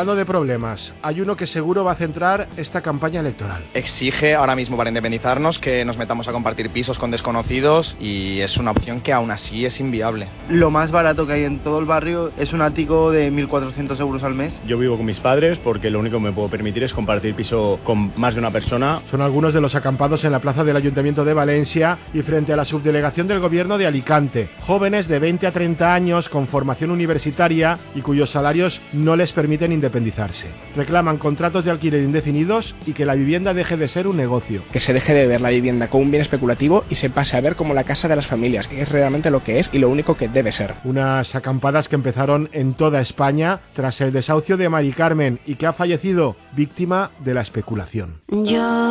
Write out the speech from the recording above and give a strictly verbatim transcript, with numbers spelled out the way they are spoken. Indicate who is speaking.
Speaker 1: hablando de problemas, hay uno que seguro va a centrar esta campaña electoral.
Speaker 2: Exige ahora mismo para independizarnos que nos metamos a compartir pisos con desconocidos y es una opción que aún así es inviable.
Speaker 3: Lo más barato que hay en todo el barrio es un ático de mil cuatrocientos euros al mes.
Speaker 4: Yo vivo con mis padres porque lo único que me puedo permitir es compartir piso con más de una persona.
Speaker 1: Son algunos de los acampados en la plaza del Ayuntamiento de Valencia y frente a la subdelegación del Gobierno de Alicante. Jóvenes de veinte a treinta años con formación universitaria y cuyos salarios no les permiten independizarse. Reclaman contratos de alquiler indefinidos y que la vivienda deje de ser un negocio.
Speaker 5: Que se deje de ver la vivienda como un bien especulativo y se pase a ver como la casa de las familias, que es realmente lo que es y lo único que debe ser.
Speaker 1: Unas acampadas que empezaron en toda España tras el desahucio de Mari Carmen y que ha fallecido víctima de la especulación.
Speaker 6: Yo